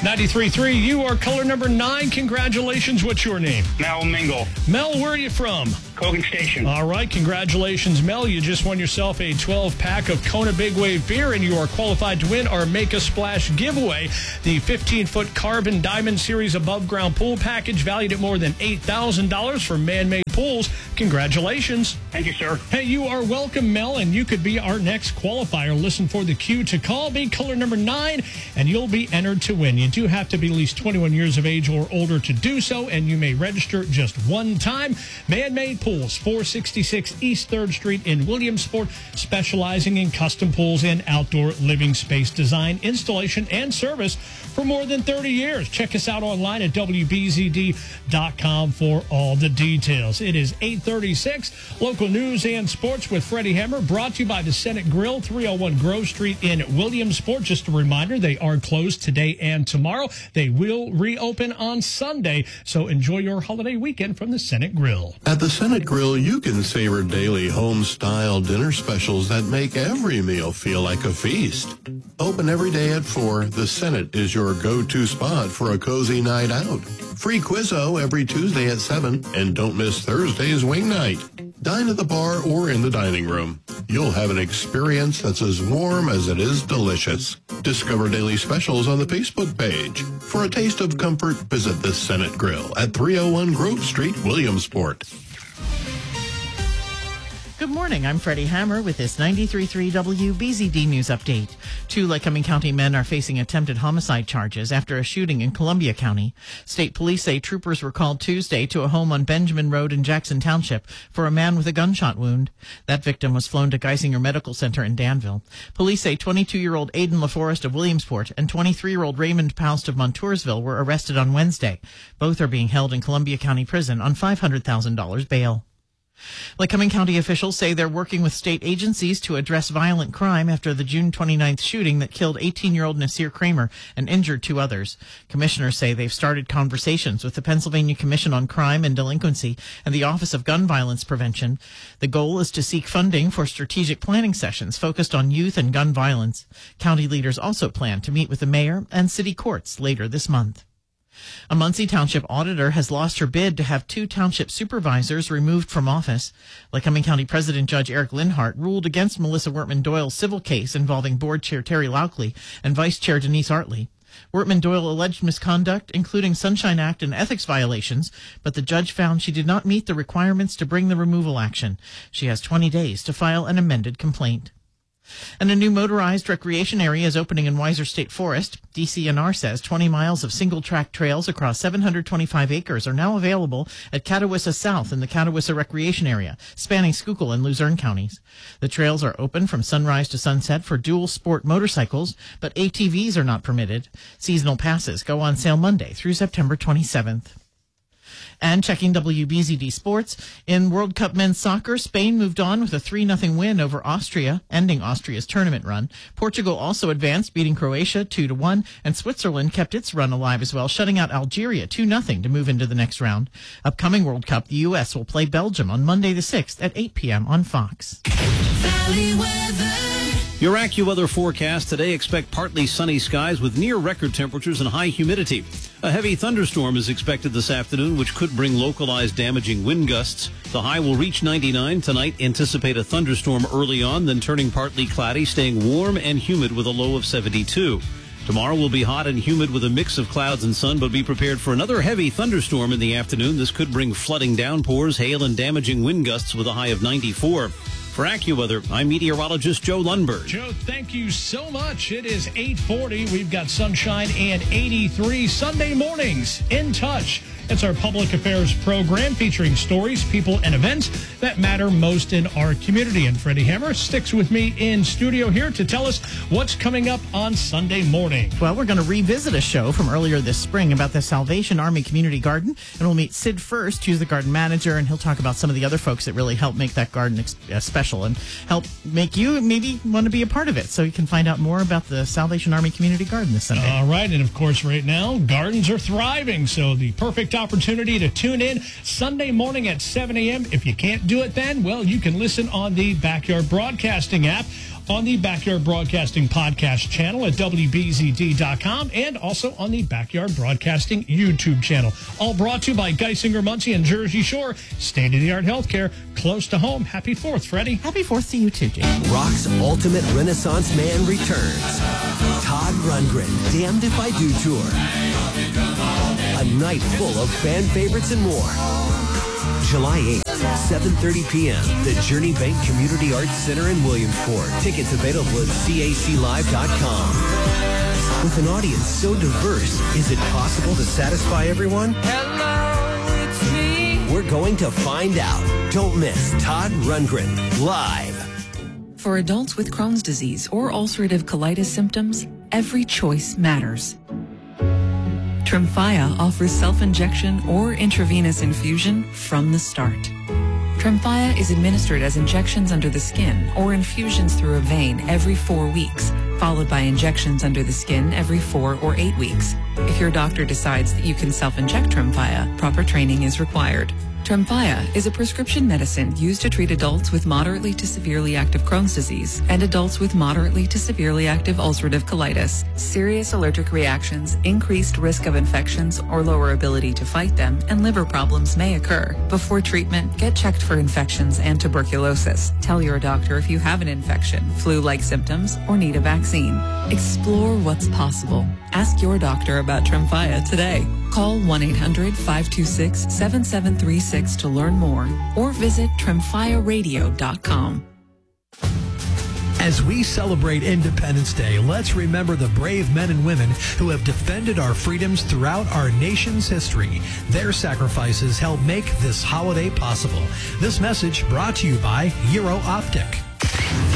93.3, you are caller number 9. Congratulations. What's your name? Mel Mingle, Mel, where are you from? Kogan Station. All right, congratulations, Mel. You just won yourself a 12-pack of Kona Big Wave beer, and you are qualified to win our Make a Splash giveaway, the 15-foot Carbon Diamond Series above-ground pool package valued at more than $8,000 for Man-Made Pools. Congratulations. Thank you, sir. Hey, you are welcome, Mel, and you could be our next qualifier. Listen for the cue to call. Be caller number 9, and you'll be entered to win. You do have to be at least 21 years of age or older to do so, and you may register just one time. Man-Made Pools, 466 East 3rd Street in Williamsport, specializing in custom pools and outdoor living space design, installation, and service for more than 30 years. Check us out online at WBZD.com for all the details. It is 8:36. Local news and sports with Freddie Hammer, brought to you by the Senate Grill, 301 Grove Street in Williamsport. Just a reminder, they are closed today and tomorrow. They will reopen on Sunday, so enjoy your holiday weekend from the Senate Grill. At the Senate Grill, you can savor daily home-style dinner specials that make every meal feel like a feast. Open every day at 4, the Senate is your go-to spot for a cozy night out. Free Quizzo every Tuesday at 7, and don't miss Thursday's wing night. Dine at the bar or in the dining room. You'll have an experience that's as warm as it is delicious. Discover daily specials on the Facebook page. For a taste of comfort, visit the Senate Grill at 301 Grove Street, Williamsport. Good morning. I'm Freddie Hammer with this 93.3 WBZD News Update. 2 Lycoming County men are facing attempted homicide charges after a shooting in Columbia County. State police say troopers were called Tuesday to a home on Benjamin Road in Jackson Township for a man with a gunshot wound. That victim was flown to Geisinger Medical Center in Danville. Police say 22-year-old Aiden LaForest of Williamsport and 23-year-old Raymond Poust of Montoursville were arrested on Wednesday. Both are being held in Columbia County Prison on $500,000 bail. Lycoming County officials say they're working with state agencies to address violent crime after the June 29th shooting that killed 18-year-old Nasir Kramer and injured 2 others. Commissioners say they've started conversations with the Pennsylvania Commission on Crime and Delinquency and the Office of Gun Violence Prevention. The goal is to seek funding for strategic planning sessions focused on youth and gun violence. County leaders also plan to meet with the mayor and city courts later this month. A Muncie Township auditor has lost her bid to have 2 township supervisors removed from office. Lycoming County President Judge Eric Linhart ruled against Melissa Wortman-Doyle's civil case involving Board Chair Terry Lauckley and Vice Chair Denise Artley. Wortman-Doyle alleged misconduct, including Sunshine Act and ethics violations, but the judge found she did not meet the requirements to bring the removal action. She has 20 days to file an amended complaint. And a new motorized recreation area is opening in Weiser State Forest. DCNR says 20 miles of single-track trails across 725 acres are now available at Catawissa South in the Catawissa Recreation Area, spanning Schuylkill and Luzerne counties. The trails are open from sunrise to sunset for dual sport motorcycles, but ATVs are not permitted. Seasonal passes go on sale Monday through September 27th. And checking WBZD Sports, in World Cup men's soccer, Spain moved on with a 3-0 win over Austria, ending Austria's tournament run. Portugal also advanced, beating Croatia 2-1, and Switzerland kept its run alive as well, shutting out Algeria 2-0 to move into the next round. Upcoming World Cup, the U.S. will play Belgium on Monday the 6th at 8 p.m. on Fox. Valley weather. Your AccuWeather forecast today, expect partly sunny skies with near record temperatures and high humidity. A heavy thunderstorm is expected this afternoon, which could bring localized damaging wind gusts. The high will reach 99 tonight. Anticipate a thunderstorm early on, then turning partly cloudy, staying warm and humid with a low of 72. Tomorrow will be hot and humid with a mix of clouds and sun, but be prepared for another heavy thunderstorm in the afternoon. This could bring flooding downpours, hail, and damaging wind gusts with a high of 94. For AccuWeather, I'm meteorologist Joe Lundberg. Joe, thank you so much. It is 8:40. We've got sunshine and 83 Sunday mornings. In Touch. It's our public affairs program featuring stories, people, and events that matter most in our community. And Freddie Hammer sticks with me in studio here to tell us what's coming up on Sunday morning. Well, we're going to revisit a show from earlier this spring about the Salvation Army Community Garden, and we'll meet Sid First, who's the garden manager, and he'll talk about some of the other folks that really help make that garden special and help make you maybe want to be a part of it. So you can find out more about the Salvation Army Community Garden this Sunday. All right, and of course right now, gardens are thriving, so the perfect opportunity to tune in Sunday morning at 7 a.m. If you can't do it then, well, you can listen on the Backyard Broadcasting app. on the Backyard Broadcasting podcast channel at WBZD.com and also on the Backyard Broadcasting YouTube channel. All brought to you by Geisinger Muncie and Jersey Shore. State-of-the-art healthcare close to home. Happy 4th, Freddie. Happy 4th to you too, Jake. Rock's ultimate Renaissance man returns. Todd Rundgren, Damned If I Do Tour. A night full of fan favorites and more. July 8th, 7:30 p.m. The Journey Bank Community Arts Center in Williamsport. Tickets available at CACLive.com. With an audience so diverse, is it possible to satisfy everyone? Hello, it's me. We're going to find out. Don't miss Todd Rundgren live. For adults with Crohn's disease or ulcerative colitis symptoms, every choice matters. Tremfya offers self-injection or intravenous infusion from the start. Tremfya is administered as injections under the skin or infusions through a vein every 4 weeks, followed by injections under the skin every 4 or 8 weeks. If your doctor decides that you can self-inject Tremfya, proper training is required. Tremfya is a prescription medicine used to treat adults with moderately to severely active Crohn's disease and adults with moderately to severely active ulcerative colitis. Serious allergic reactions, increased risk of infections or lower ability to fight them, and liver problems may occur. Before treatment, get checked for infections and tuberculosis. Tell your doctor if you have an infection, flu-like symptoms, or need a vaccine. Explore what's possible. Ask your doctor about Tremfya today. Call 1-800-526-7736 to learn more or visit TremfyaRadio.com. As we celebrate Independence Day, let's remember the brave men and women who have defended our freedoms throughout our nation's history. Their sacrifices help make this holiday possible. This message brought to you by Euro Optic.